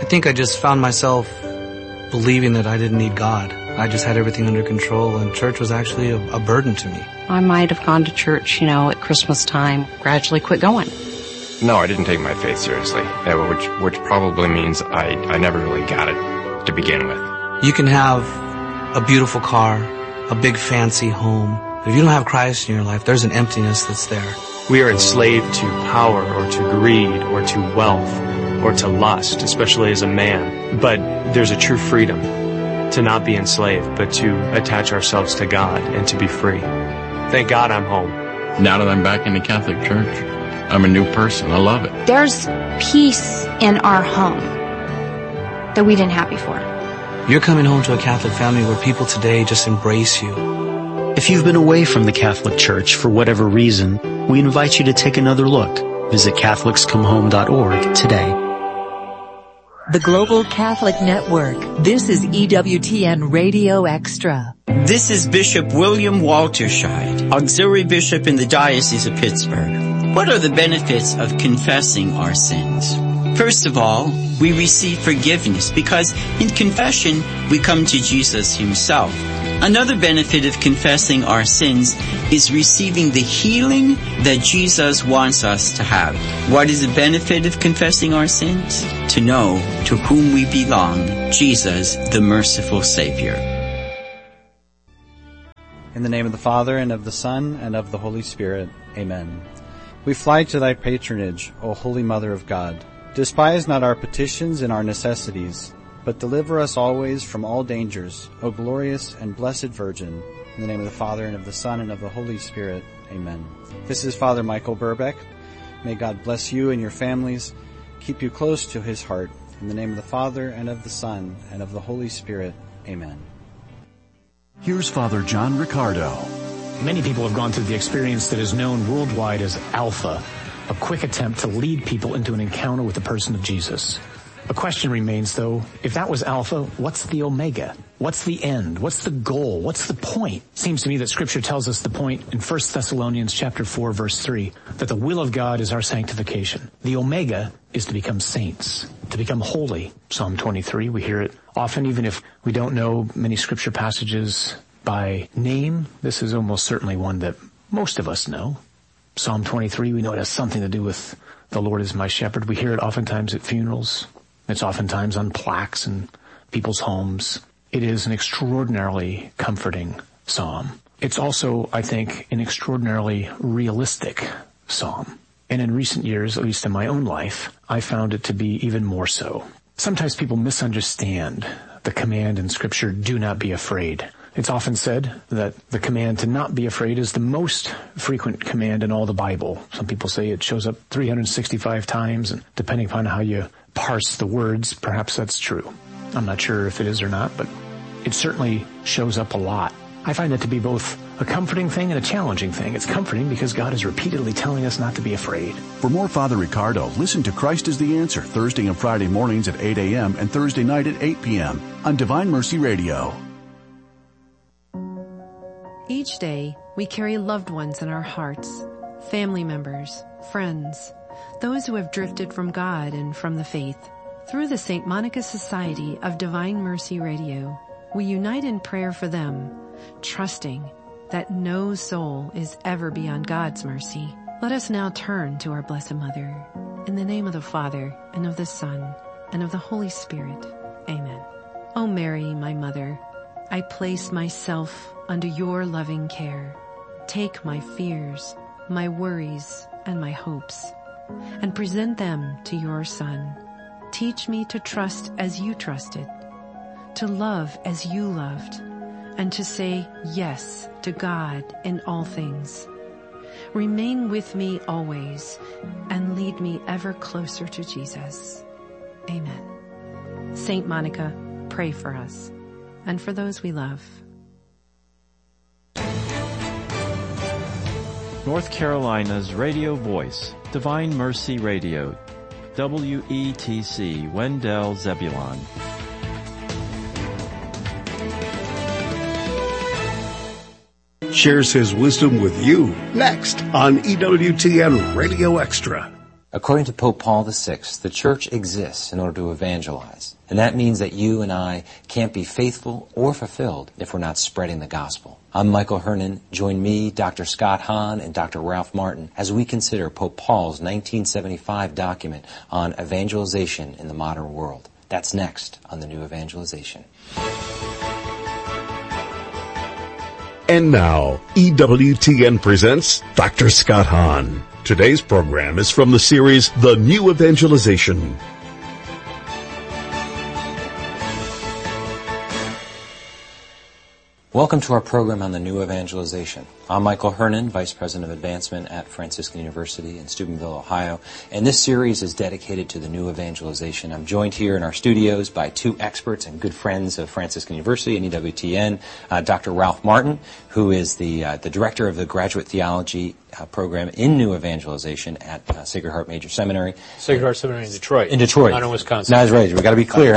I think I just found myself believing that I didn't need God. I just had everything under control, and church was actually a burden to me. I might have gone to church, at Christmas time, gradually quit going. No, I didn't take my faith seriously, which probably means I never really got it to begin with. You can have a beautiful car, a big fancy home. But if you don't have Christ in your life, there's an emptiness that's there. We are enslaved to power or to greed or to wealth or to lust, especially as a man. But there's a true freedom to not be enslaved, but to attach ourselves to God and to be free. Thank God I'm home. Now that I'm back in the Catholic Church, I'm a new person. I love it. There's peace in our home that we didn't have before. You're coming home to a Catholic family where people today just embrace you. If you've been away from the Catholic Church for whatever reason, we invite you to take another look. Visit CatholicsComeHome.org today. The Global Catholic Network. This is EWTN Radio Extra. This is Bishop William Walterscheid, Auxiliary Bishop in the Diocese of Pittsburgh. What are the benefits of confessing our sins? First of all, we receive forgiveness because in confession we come to Jesus himself. Another benefit of confessing our sins is receiving the healing that Jesus wants us to have. What is the benefit of confessing our sins? To know to whom we belong, Jesus, the merciful Savior. In the name of the Father, and of the Son, and of the Holy Spirit. Amen. We fly to thy patronage, O Holy Mother of God. Despise not our petitions and our necessities, but deliver us always from all dangers, O glorious and blessed Virgin. In the name of the Father, and of the Son, and of the Holy Spirit. Amen. This is Father Michael Burbeck. May God bless you and your families, keep you close to his heart. In the name of the Father, and of the Son, and of the Holy Spirit. Amen. Here's Father John Riccardo. Many people have gone through the experience that is known worldwide as Alpha, a quick attempt to lead people into an encounter with the person of Jesus. A question remains, though, if that was Alpha, what's the Omega? What's the end? What's the goal? What's the point? Seems to me that Scripture tells us the point in 1 Thessalonians chapter 4, verse 3, that the will of God is our sanctification. The Omega is to become saints, to become holy. Psalm 23, we hear it often, even if we don't know many Scripture passages by name. This is almost certainly one that most of us know. Psalm 23, we know it has something to do with the Lord is my shepherd. We hear it oftentimes at funerals. It's oftentimes on plaques in people's homes. It is an extraordinarily comforting psalm. It's also, I think, an extraordinarily realistic psalm. And in recent years, at least in my own life, I found it to be even more so. Sometimes people misunderstand the command in Scripture, do not be afraid. It's often said that the command to not be afraid is the most frequent command in all the Bible. Some people say it shows up 365 times, and depending upon how you parse the words, perhaps that's true. I'm not sure if it is or not, but it certainly shows up a lot. I find it to be both a comforting thing and a challenging thing. It's comforting because God is repeatedly telling us not to be afraid. For more Father Riccardo, listen to Christ is the Answer Thursday and Friday mornings at 8 a.m. and Thursday night at 8 p.m. on Divine Mercy Radio. Each day, we carry loved ones in our hearts, family members, friends, those who have drifted from God and from the faith. Through the St. Monica Society of Divine Mercy Radio, we unite in prayer for them, trusting that no soul is ever beyond God's mercy. Let us now turn to our Blessed Mother. In the name of the Father, and of the Son, and of the Holy Spirit. Amen. O Mary, my Mother, I place myself under your loving care. Take my fears, my worries, and my hopes, and present them to your Son. Teach me to trust as you trusted, to love as you loved, and to say yes to God in all things. Remain with me always, and lead me ever closer to Jesus. Amen. Saint Monica, pray for us, and for those we love. North Carolina's radio voice, Divine Mercy Radio, WETC, Wendell, Zebulon. Shares his wisdom with you next on EWTN Radio Extra. According to Pope Paul VI, the church exists in order to evangelize. And that means that you and I can't be faithful or fulfilled if we're not spreading the gospel. I'm Michael Hernon. Join me, Dr. Scott Hahn, and Dr. Ralph Martin as we consider Pope Paul's 1975 document on evangelization in the modern world. That's next on The New Evangelization. And now, EWTN presents Dr. Scott Hahn. Today's program is from the series The New Evangelization. Welcome to our program on the New Evangelization. I'm Michael Hernon, Vice President of Advancement at Franciscan University in Steubenville, Ohio, and this series is dedicated to the New Evangelization. I'm joined here in our studios by two experts and good friends of Franciscan University and EWTN, Dr. Ralph Martin, who is the Director of the Graduate Theology program in New Evangelization at Sacred Heart Major Seminary. Sacred Heart Seminary in Detroit. In Detroit. Not in Wisconsin. That's right. We've got to be clear.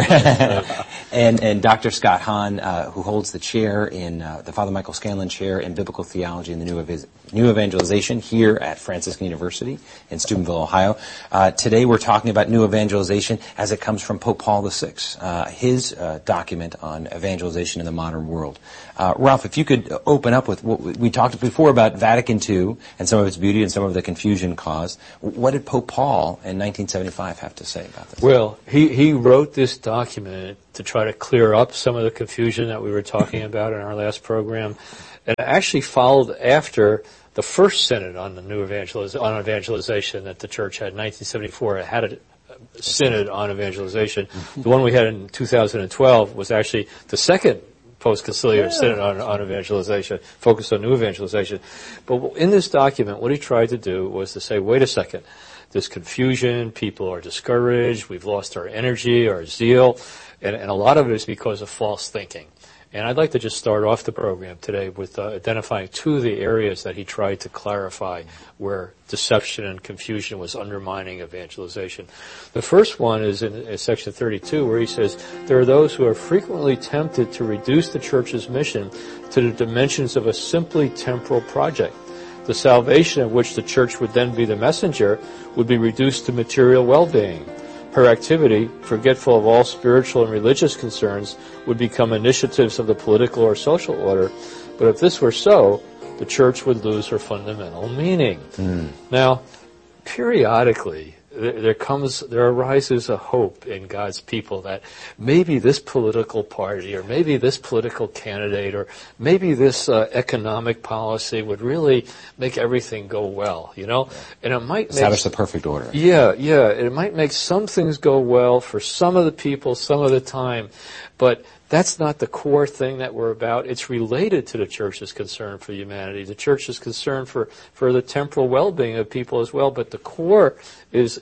and Dr. Scott Hahn, who holds the chair in the Father Michael Scanlon Chair in Biblical Theology in the New Evangelization here at Franciscan University in Steubenville, Ohio. Today we're talking about New Evangelization as it comes from Pope Paul VI, his document on evangelization in the modern world. Ralph, if you could open up with what we talked before about Vatican II and some of its beauty and some of the confusion caused. What did Pope Paul in 1975 have to say about this? Well, he wrote this document to try to clear up some of the confusion that we were talking about in our last program, and it actually followed after the first synod on the New evangelization that the Church had in 1974. It had a synod on evangelization. The one we had in 2012 was actually the second post-conciliar synod on evangelization, focused on new evangelization. But in this document, what he tried to do was to say, wait a second, there's confusion, people are discouraged, we've lost our energy, our zeal, and a lot of it is because of false thinking. And I'd like to just start off the program today with identifying two of the areas that he tried to clarify where deception and confusion was undermining evangelization. The first one is in section 32, where he says, there are those who are frequently tempted to reduce the church's mission to the dimensions of a simply temporal project. The salvation of which the church would then be the messenger would be reduced to material well-being. Her activity, forgetful of all spiritual and religious concerns, would become initiatives of the political or social order. But if this were so, the church would lose her fundamental meaning. Now, periodically, there arises a hope in God's people that maybe this political party or maybe this political candidate or maybe this economic policy would really make everything go well, you know? And it might establish the perfect order. Yeah. It might make some things go well for some of the people, some of the time, but that's not the core thing that we're about. It's related to the church's concern for humanity. The church is concerned for the temporal well-being of people as well, but the core is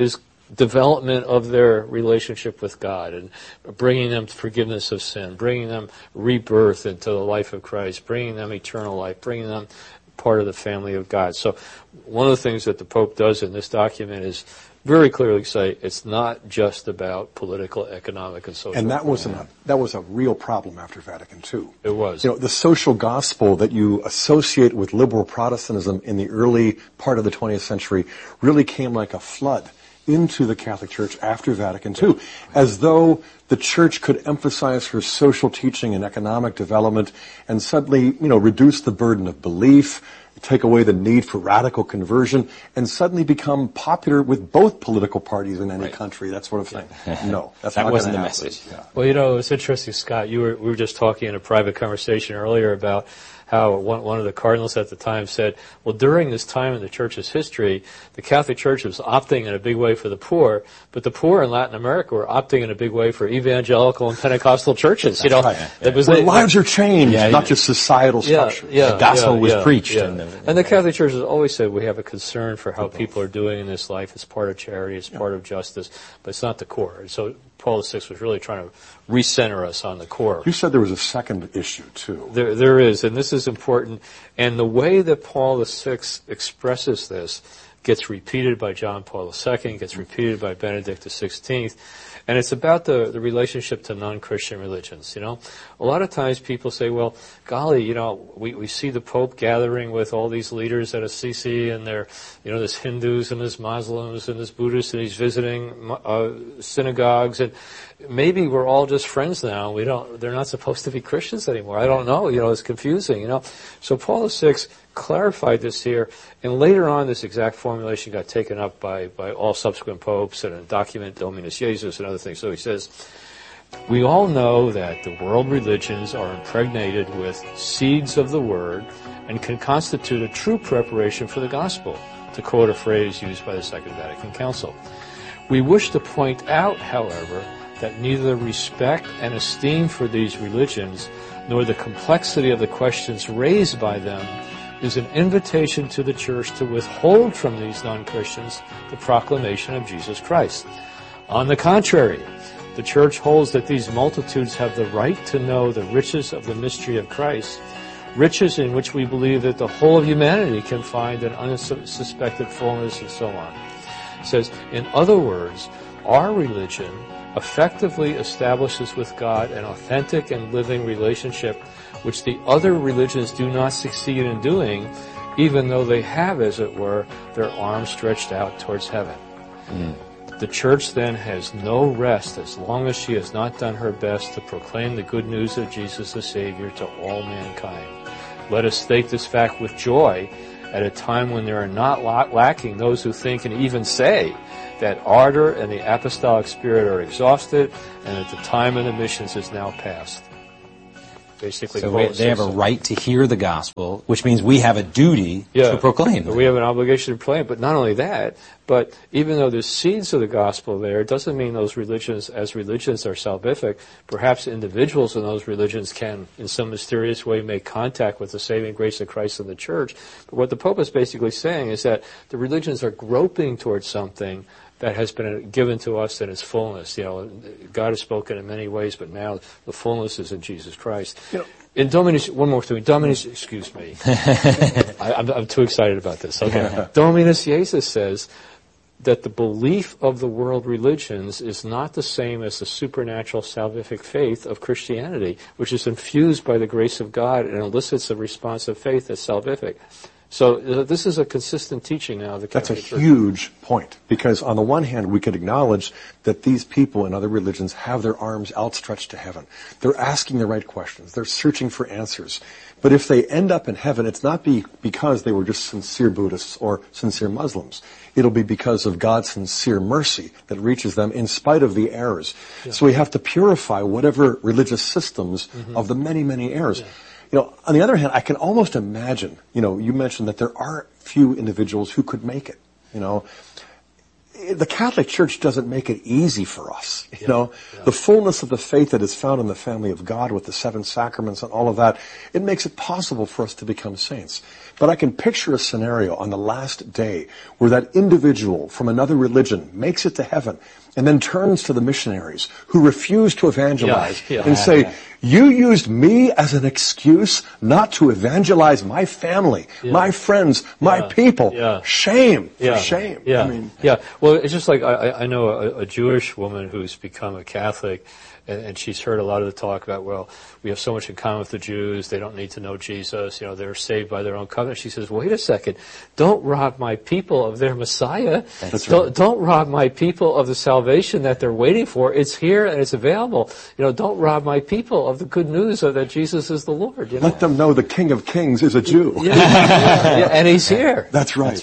development of their relationship with God and bringing them forgiveness of sin, bringing them rebirth into the life of Christ, bringing them eternal life, bringing them part of the family of God. So one of the things that the Pope does in this document is very clearly say it's not just about political, economic, and social. And that was a real problem after Vatican II. It was. You know, the social gospel that you associate with liberal Protestantism in the early part of the 20th century really came like a flood into the Catholic Church after Vatican II, as though the Church could emphasize her social teaching and economic development and suddenly, reduce the burden of belief, take away the need for radical conversion, and suddenly become popular with both political parties in any country, that sort of thing. Yeah. No, that wasn't the message. Yeah. Well, it's interesting, Scott. We were just talking in a private conversation earlier about how one of the cardinals at the time said, well, during this time in the Church's history, the Catholic Church was opting in a big way for the poor, but the poor in Latin America were opting in a big way for evangelical and Pentecostal churches. Lives are changed, not just societal structure. The gospel was preached. Yeah. And the Catholic Church has always said we have a concern for how people are doing in this life. It's part of charity, it's part of justice, but it's not the core. And so Paul VI was really trying to recenter us on the core. You said there was a second issue, too. There is, and this is important. And the way that Paul VI expresses this gets repeated by John Paul II, gets repeated by Benedict XVI, and it's about the relationship to non-Christian religions, A lot of times people say, well, golly, we see the Pope gathering with all these leaders at Assisi, and they're, there's Hindus and there's Muslims and there's Buddhists, and he's visiting synagogues, and maybe we're all just friends now. They're not supposed to be Christians anymore. I don't know. It's confusing, So Paul VI clarified this here, and later on this exact formulation got taken up by all subsequent popes and a document Dominus Jesus and other things. So he says, we all know that the world religions are impregnated with seeds of the word and can constitute a true preparation for the gospel, to quote a phrase used by the Second Vatican Council. We wish to point out, however, that neither the respect and esteem for these religions nor the complexity of the questions raised by them is an invitation to the Church to withhold from these non-Christians the proclamation of Jesus Christ. On the contrary, the Church holds that these multitudes have the right to know the riches of the mystery of Christ, riches in which we believe that the whole of humanity can find an unsuspected fullness, and so on. It says, in other words, our religion effectively establishes with God an authentic and living relationship which the other religions do not succeed in doing, even though they have, as it were, their arms stretched out towards heaven. The Church then has no rest as long as she has not done her best to proclaim the good news of Jesus the Savior to all mankind. Let us state this fact with joy at a time when there are not lacking those who think and even say that ardor and the apostolic spirit are exhausted and that the time of the missions is now past. Basically, so they have a right to hear the gospel, which means we have a duty to proclaim it. We have an obligation to proclaim it, but not only that, but even though there's seeds of the gospel there, it doesn't mean those religions, as religions, are salvific. Perhaps individuals in those religions can, in some mysterious way, make contact with the saving grace of Christ and the Church. But what the Pope is basically saying is that the religions are groping towards something that has been given to us in its fullness. God has spoken in many ways, but now the fullness is in Jesus Christ. In Dominus, one more thing. Dominus, excuse me. I'm too excited about this. Okay. Dominus Jesus says that the belief of the world religions is not the same as the supernatural salvific faith of Christianity, which is infused by the grace of God and elicits a response of faith as salvific. So this is a consistent teaching now of the Catholic Church. That's a huge point, because on the one hand, we could acknowledge that these people in other religions have their arms outstretched to heaven. They're asking the right questions. They're searching for answers. But if they end up in heaven, it's not because they were just sincere Buddhists or sincere Muslims. It'll be because of God's sincere mercy that reaches them in spite of the errors. Yeah. So we have to purify whatever religious systems of the many, many errors. Yeah. On the other hand, I can almost imagine, you mentioned that there are few individuals who could make it, The Catholic Church doesn't make it easy for us, The fullness of the faith that is found in the family of God with the 7 sacraments and all of that, it makes it possible for us to become saints. But I can picture a scenario on the last day where that individual from another religion makes it to heaven and then turns to the missionaries who refuse to evangelize and say, you used me as an excuse not to evangelize my family, my friends, my people. Shame. For shame. Well, it's just like I know a Jewish woman who's become a Catholic, and she's heard a lot of the talk about, well, we have so much in common with the Jews, they don't need to know Jesus, they're saved by their own covenant. She says, wait a second, don't rob my people of their Messiah. Don't rob my people of the salvation that they're waiting for. It's here and it's available. Don't rob my people of the good news of that Jesus is the Lord. Let them know the King of Kings is a Jew. And he's here. That's right.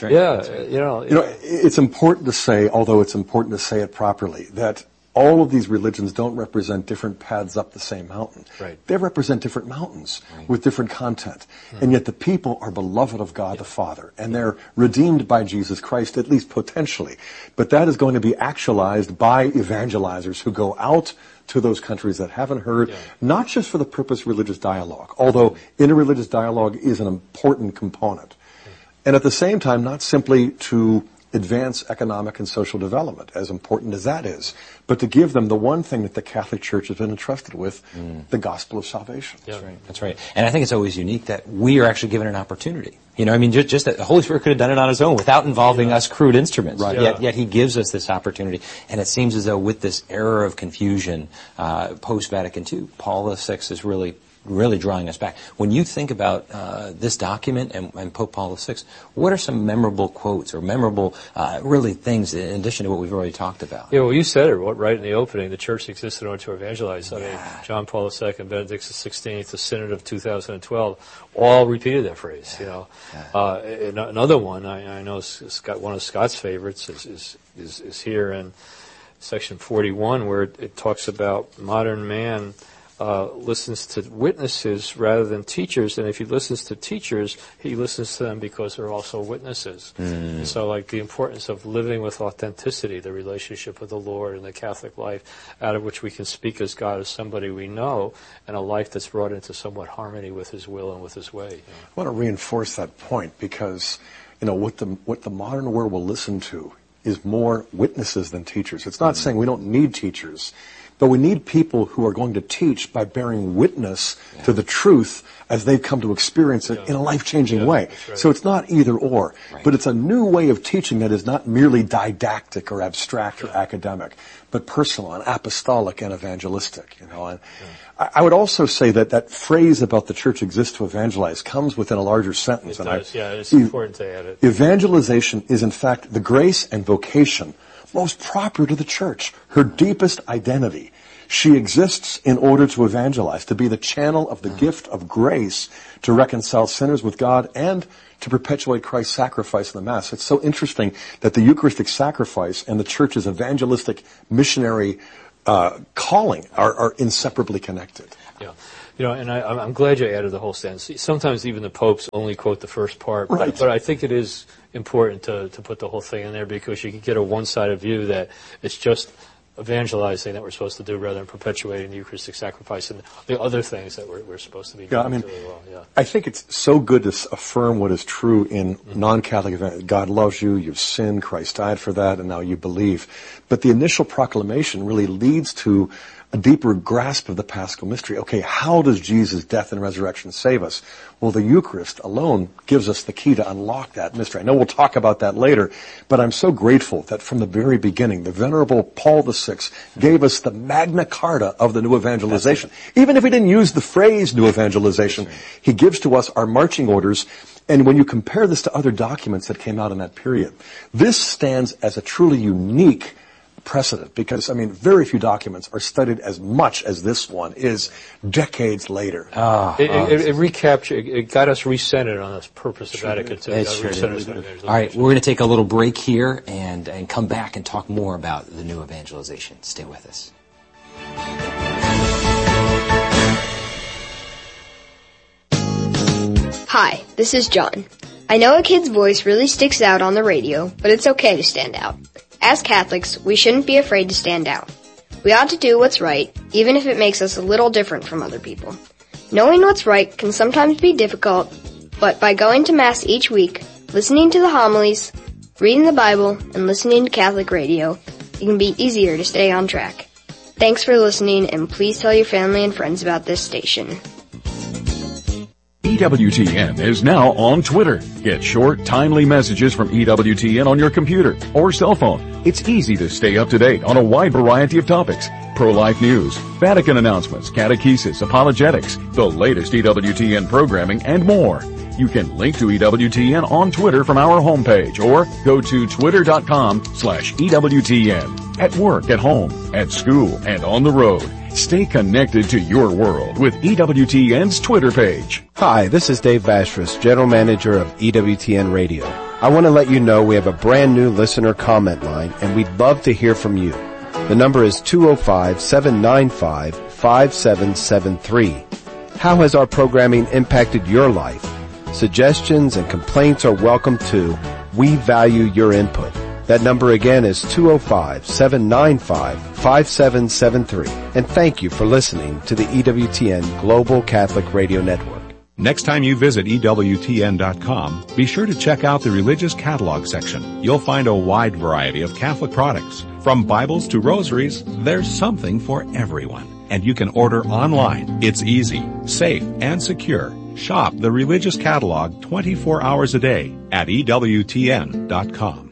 It's important to say, although it's important to say it properly, that all of these religions don't represent different paths up the same mountain. Right. They represent different mountains with different content. And yet the people are beloved of God the Father, and they're redeemed by Jesus Christ, at least potentially. But that is going to be actualized by evangelizers who go out to those countries that haven't heard, not just for the purpose of religious dialogue, although interreligious dialogue is an important component. And at the same time, not simply to advance economic and social development, as important as that is, but to give them the one thing that the Catholic Church has been entrusted with, the gospel of salvation. That's right. That's right. And I think it's always unique that we are actually given an opportunity. You know, I mean, just that the Holy Spirit could have done it on his own without involving us crude instruments. Right. Yet he gives us this opportunity. And it seems as though with this era of confusion, post-Vatican II, Paul VI is really drawing us back. When you think about this document and Pope Paul VI, what are some memorable quotes or memorable, really things in addition to what we've already talked about? Yeah, well, you said it right in the opening. The church existed in order to evangelize. I mean, John Paul II, Benedict XVI, the Synod of 2012, all repeated that phrase. You know, another one I know one of Scott's favorites is here in section 41, where it talks about modern man listens to witnesses rather than teachers, and if he listens to teachers, he listens to them because they're also witnesses. And so, like, the importance of living with authenticity, the relationship with the Lord and the Catholic life, out of which we can speak as God as somebody we know, and a life that's brought into somewhat harmony with His will and with His way. You know? I want to reinforce that point because, you know, what the modern world will listen to is more witnesses than teachers. It's not saying we don't need teachers, but we need people who are going to teach by bearing witness to the truth as they've come to experience it in a life-changing way. Right. So it's not either or, but it's a new way of teaching that is not merely didactic or abstract or academic, but personal and apostolic and evangelistic. You know, and I would also say that phrase about the church exists to evangelize comes within a larger sentence. It does. It's important to add it. Evangelization is in fact the grace and vocation most proper to the church, her deepest identity. She exists in order to evangelize, to be the channel of the gift of grace to reconcile sinners with God and to perpetuate Christ's sacrifice in the Mass. It's so interesting that the Eucharistic sacrifice and the church's evangelistic missionary calling are inseparably connected. Yeah. You know, and I'm glad you added the whole sentence. Sometimes even the popes only quote the first part, but I think it is important to put the whole thing in there because you can get a one-sided view that it's just evangelizing that we're supposed to do rather than perpetuating the Eucharistic sacrifice and the other things that we're supposed to be doing. I mean, I think it's so good to affirm what is true in non-Catholic events. God loves you, you've sinned, Christ died for that, and now you believe. But the initial proclamation really leads to a deeper grasp of the Paschal mystery. Okay, how does Jesus' death and resurrection save us? Well, the Eucharist alone gives us the key to unlock that mystery. I know we'll talk about that later, but I'm so grateful that from the very beginning, the Venerable Paul VI gave us the Magna Carta of the new evangelization. Even if he didn't use the phrase new evangelization, he gives to us our marching orders. And when you compare this to other documents that came out in that period, this stands as a truly unique precedent because, I mean, very few documents are studied as much as this one is decades later. It recaptured, it got us recentered on the purpose of Vatican II. All right, we're going to take a little break here and come back and talk more about the new evangelization. Stay with us. Hi, this is John. I know a kid's voice really sticks out on the radio, but it's okay to stand out. As Catholics, we shouldn't be afraid to stand out. We ought to do what's right, even if it makes us a little different from other people. Knowing what's right can sometimes be difficult, but by going to Mass each week, listening to the homilies, reading the Bible, and listening to Catholic radio, it can be easier to stay on track. Thanks for listening, and please tell your family and friends about this station. EWTN is now on Twitter. Get short, timely messages from EWTN on your computer or cell phone. It's easy to stay up to date on a wide variety of topics. Pro-life news, Vatican announcements, catechesis, apologetics, the latest EWTN programming, and more. You can link to EWTN on Twitter from our homepage or go to twitter.com/EWTN. At work, at home, at school, and on the road. Stay connected to your world with EWTN's Twitter page. Hi, this is Dave Vashris, General Manager of EWTN Radio. I want to let you know we have a brand new listener comment line, and we'd love to hear from you. The number is 205-795-5773. How has our programming impacted your life? Suggestions and complaints are welcome too. We value your input. That number again is 205-795-5773. And thank you for listening to the EWTN Global Catholic Radio Network. Next time you visit EWTN.com, be sure to check out the religious catalog section. You'll find a wide variety of Catholic products. From Bibles to rosaries, there's something for everyone. And you can order online. It's easy, safe, and secure. Shop the religious catalog 24 hours a day at EWTN.com.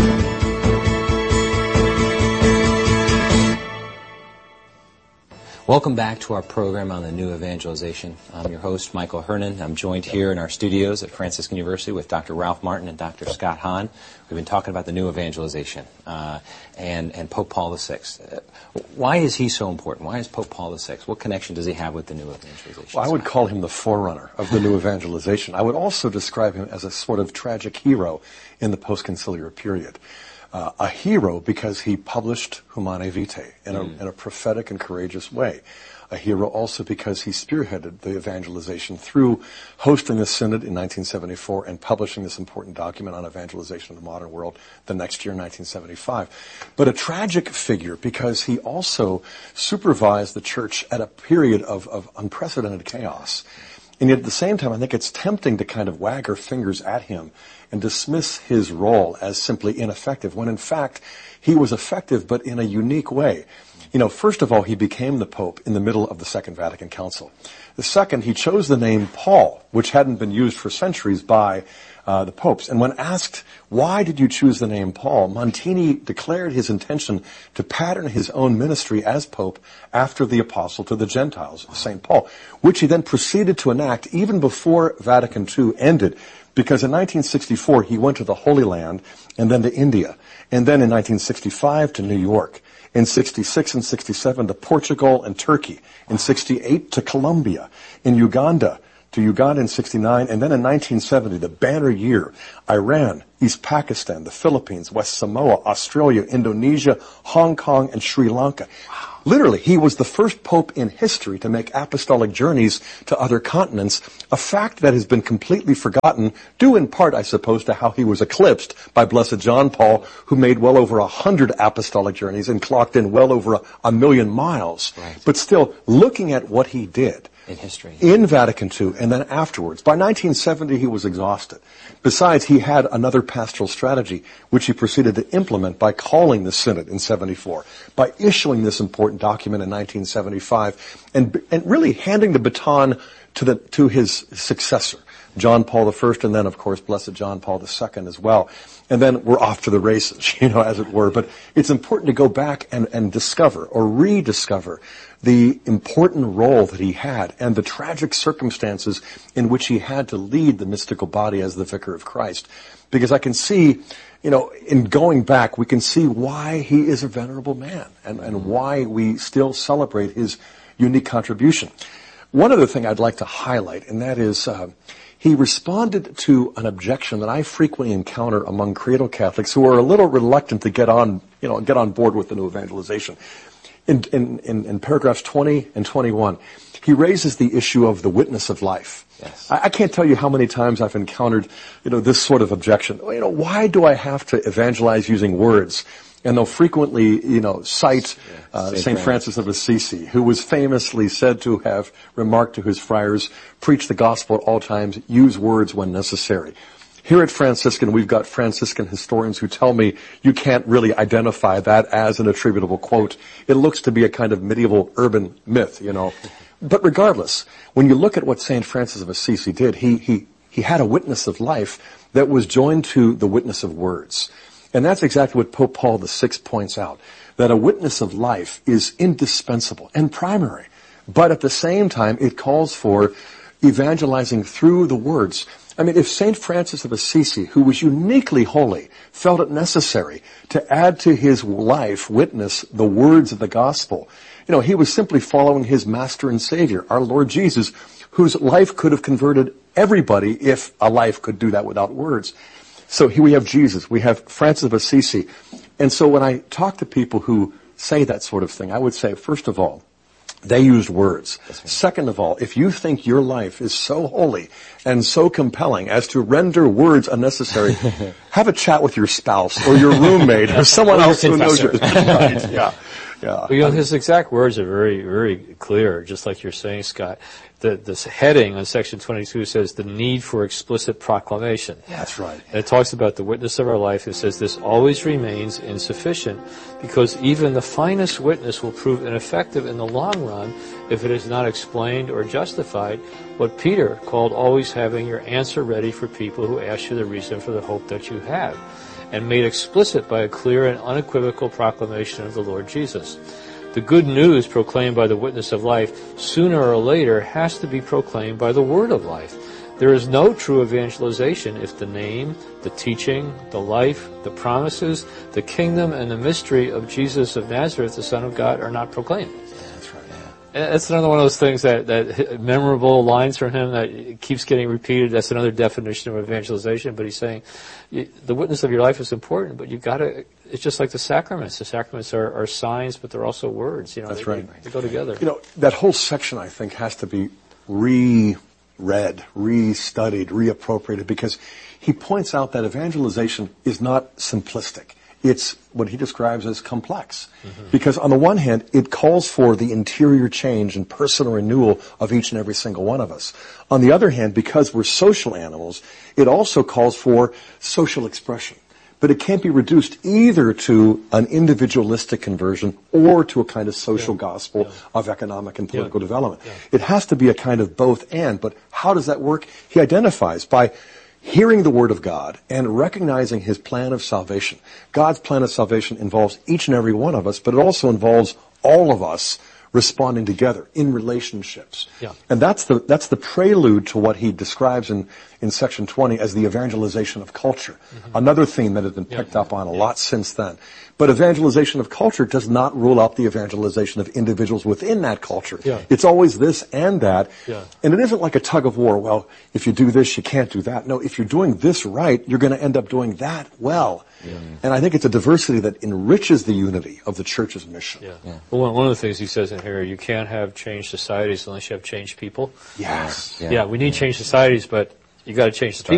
Welcome back to our program on the New Evangelization. I'm your host, Michael Hernon. I'm joined here in our studios at Franciscan University with Dr. Ralph Martin and Dr. Scott Hahn. We've been talking about the New Evangelization and Pope Paul VI. Why is he so important? Why is Pope Paul VI? What connection does he have with the New Evangelization? Well, I would call him the forerunner of the New Evangelization. I would also describe him as a sort of tragic hero in the post-conciliar period. A hero because he published Humanae Vitae in a prophetic and courageous way. A hero also because he spearheaded the evangelization through hosting the synod in 1974 and publishing this important document on evangelization of the modern world the next year in 1975. But a tragic figure because he also supervised the church at a period of unprecedented chaos. And yet at the same time, I think it's tempting to kind of wag our fingers at him and dismiss his role as simply ineffective, when in fact, he was effective, but in a unique way. You know, first of all, he became the Pope in the middle of the Second Vatican Council. The second, he chose the name Paul, which hadn't been used for centuries by the popes. And when asked, why did you choose the name Paul, Montini declared his intention to pattern his own ministry as Pope after the apostle to the Gentiles, St. Paul, which he then proceeded to enact even before Vatican II ended. Because in 1964, he went to the Holy Land and then to India. And then in 1965 to New York. In 66 and 67 to Portugal and Turkey. In 68 to Colombia. In Uganda in 69. And then in 1970, the banner year, Iran, East Pakistan, the Philippines, West Samoa, Australia, Indonesia, Hong Kong, and Sri Lanka. Wow. Literally, he was the first pope in history to make apostolic journeys to other continents, a fact that has been completely forgotten, due in part, I suppose, to how he was eclipsed by Blessed John Paul, who made well over 100 apostolic journeys and clocked in well over a million miles. Right. But still, looking at what he did in history, in Vatican II, and then afterwards, by 1970 he was exhausted. Besides, he had another pastoral strategy, which he proceeded to implement by calling the Synod in 74, by issuing this important document in 1975, and really handing the baton to his successor, John Paul I, and then, of course, Blessed John Paul II as well. And then we're off to the races, as it were. But it's important to go back and discover or rediscover the important role that he had and the tragic circumstances in which he had to lead the mystical body as the Vicar of Christ. Because I can see, in going back, we can see why he is a venerable man and why we still celebrate his unique contribution. One other thing I'd like to highlight, and that is he responded to an objection that I frequently encounter among credo Catholics who are a little reluctant to get on board with the New Evangelization. In paragraphs 20 and 21, he raises the issue of the witness of life. Yes. I can't tell you how many times I've encountered, this sort of objection. Why do I have to evangelize using words? And they'll frequently, cite St. Francis of Assisi, who was famously said to have remarked to his friars, preach the gospel at all times, use words when necessary. Here at Franciscan, we've got Franciscan historians who tell me you can't really identify that as an attributable quote. It looks to be a kind of medieval urban myth, But regardless, when you look at what St. Francis of Assisi did, he had a witness of life that was joined to the witness of words. And that's exactly what Pope Paul VI points out, that a witness of life is indispensable and primary. But at the same time, it calls for evangelizing through the words. I mean, if St. Francis of Assisi, who was uniquely holy, felt it necessary to add to his life witness the words of the gospel, he was simply following his master and savior, our Lord Jesus, whose life could have converted everybody if a life could do that without words. So here we have Jesus, we have Francis of Assisi. And so when I talk to people who say that sort of thing, I would say, first of all, they used words. Right. Second of all, if you think your life is so holy and so compelling as to render words unnecessary, have a chat with your spouse or your roommate or someone else who knows you. Right. Yeah. Well, his exact words are very, very clear, just like you're saying, Scott. this heading on section 22 says the need for explicit proclamation. Yeah, that's right. And it talks about the witness of our life. It says this always remains insufficient because even the finest witness will prove ineffective in the long run if it is not explained or justified, what Peter called always having your answer ready for people who ask you the reason for the hope that you have, and made explicit by a clear and unequivocal proclamation of the Lord Jesus. The good news proclaimed by the witness of life sooner or later has to be proclaimed by the word of life. There is no true evangelization if the name, the teaching, the life, the promises, the kingdom, and the mystery of Jesus of Nazareth, the Son of God, are not proclaimed. That's right. And that's another one of those things that memorable lines from him that keeps getting repeated. That's another definition of evangelization. But he's saying the witness of your life is important, but you've got to. It's just like the sacraments. The sacraments are signs, but they're also words. That's right. They go together. That whole section, I think, has to be reread, re-studied, reappropriated, because he points out that evangelization is not simplistic. It's what he describes as complex. Mm-hmm. Because on the one hand, it calls for the interior change and personal renewal of each and every single one of us. On the other hand, because we're social animals, it also calls for social expression. But it can't be reduced either to an individualistic conversion or to a kind of social gospel of economic and political development. Yeah. It has to be a kind of both and. But how does that work? He identifies by hearing the Word of God and recognizing His plan of salvation. God's plan of salvation involves each and every one of us, but it also involves all of us responding together in relationships. Yeah. And that's the prelude to what he describes in section 20 as the evangelization of culture. Mm-hmm. Another theme that has been picked up on a lot since then. But evangelization of culture does not rule out the evangelization of individuals within that culture. Yeah. It's always this and that. Yeah. And it isn't like a tug of war. Well, if you do this, you can't do that. No, if you're doing this right, you're going to end up doing that well. Yeah. And I think it's a diversity that enriches the unity of the church's mission. Yeah. Yeah. Well, one of the things he says in here, you can't have changed societies unless you have changed people. Yes. Yeah, we need changed societies, but you got to change the people.